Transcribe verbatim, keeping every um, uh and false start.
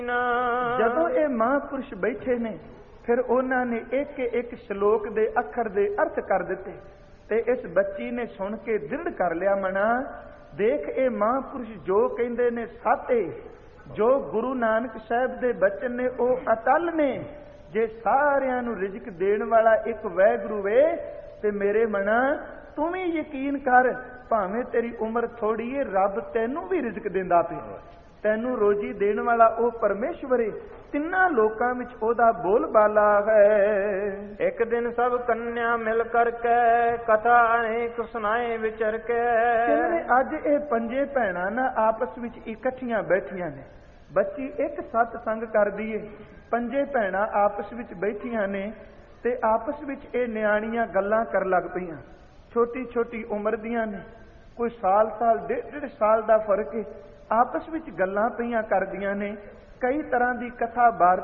ਜਦੋਂ ਇਹ ਮਹਾਂਪੁਰਸ਼ ਬੈਠੇ ਨੇ ਫਿਰ ਉਹਨਾਂ ਨੇ ਇੱਕ ਇੱਕ ਸ਼ਲੋਕ ਦੇ ਅੱਖਰ ਦੇ ਅਰਥ ਕਰ ਦਿੱਤੇ ਤੇ ਇਸ ਬੱਚੀ ਨੇ ਸੁਣ ਕੇ ਦ੍ਰਿੜ ਕਰ ਲਿਆ ਮਨਾ, ਦੇਖ ਇਹ ਮਹਾਂਪੁਰਸ਼ ਜੋ ਕਹਿੰਦੇ ਨੇ ਸਾਤੇ, ਜੋ ਗੁਰੂ ਨਾਨਕ ਸਾਹਿਬ ਦੇ ਬਚਨ ਨੇ ਉਹ ਅਟਲ ਨੇ। ਜੇ ਸਾਰਿਆਂ ਨੂੰ ਰਿਜ਼ਕ ਦੇਣ ਵਾਲਾ ਇੱਕ ਵਾਹਿਗੁਰੂ ਵੇ ਤੇ ਮੇਰੇ ਮਨਾ ਤੂੰ ਵੀ ਯਕੀਨ ਕਰ, ਭਾਵੇਂ ਤੇਰੀ ਉਮਰ ਥੋੜੀ ਏ ਰੱਬ ਤੈਨੂੰ ਵੀ ਰਿਜ਼ਕ ਦਿੰਦਾ ਪਿਆ, ਤੈਨੂੰ ਰੋਜੀ ਦੇਣ ਵਾਲਾ ਉਹ ਪਰਮੇਸ਼ਵਰ ਏ। ਤਿੰਨਾਂ ਲੋਕਾਂ ਵਿੱਚ ਉਹਦਾ ਬੋਲ ਬਾਲਾ ਹੈ। ਇੱਕ ਦਿਨ ਸਭ ਕੰਨਿਆ ਮਿਲ ਕਰਕੇ ਕਥਾ ਅਨੇਕ ਸੁਣਾਏ ਵਿਚਰ ਕੇ। ਕਹਿੰਦੇ ਅੱਜ ਇਹ ਪੰਜੇ ਭੈਣਾਂ ਨਾ ਆਪਸ ਵਿੱਚ ਇਕੱਠੀਆਂ ਬੈਠੀਆਂ ਨੇ। ਬੱਚੀ ਇੱਕ ਸਤ ਸੰਗ ਕਰਦੀ ਏ, ਪੰਜੇ ਭੈਣਾਂ ਆਪਸ ਵਿੱਚ ਬੈਠੀਆਂ ਨੇ ਤੇ ਆਪਸ ਵਿੱਚ ਇਹ ਨਿਆਣੀਆਂ ਗੱਲਾਂ ਕਰਨ ਲੱਗ ਪਈਆਂ। ਛੋਟੀ ਛੋਟੀ ਉਮਰ ਦੀਆਂ ਨੇ, ਕੋਈ ਸਾਲ ਸਾਲ ਡੇਢ ਡੇਢ ਸਾਲ ਦਾ ਫਰਕ ਏ। ਆਪਸ ਵਿੱਚ ਗੱਲਾਂ ਪਈਆਂ ਕਰਦੀਆਂ ਨੇ, ਕਈ ਤਰ੍ਹਾਂ ਦੀ ਕਥਾ ਵਾਰਤਾ